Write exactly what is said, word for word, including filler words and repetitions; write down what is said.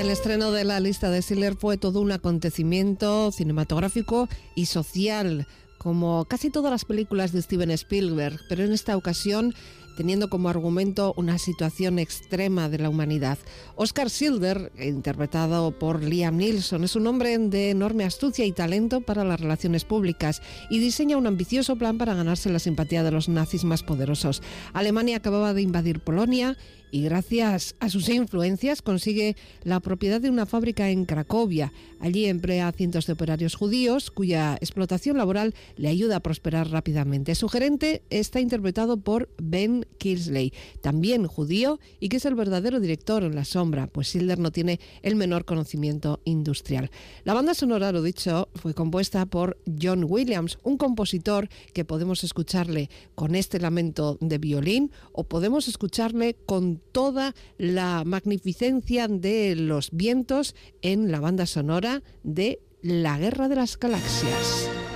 El estreno de La lista de Schindler fue todo un acontecimiento cinematográfico y social, como casi todas las películas de Steven Spielberg, pero en esta ocasión teniendo como argumento una situación extrema de la humanidad. Oscar Schindler, interpretado por Liam Neeson, es un hombre de enorme astucia y talento para las relaciones públicas y diseña un ambicioso plan para ganarse la simpatía de los nazis más poderosos. Alemania acababa de invadir Polonia y gracias a sus influencias consigue la propiedad de una fábrica en Cracovia. Allí emplea a cientos de operarios judíos cuya explotación laboral le ayuda a prosperar rápidamente. Su gerente está interpretado por Ben Kingsley, también judío y que es el verdadero director en la sombra, pues Schindler no tiene el menor conocimiento industrial. La banda sonora, lo dicho, fue compuesta por John Williams, un compositor que podemos escucharle con este lamento de violín o podemos escucharle con toda la magnificencia de los vientos en la banda sonora de La Guerra de las Galaxias.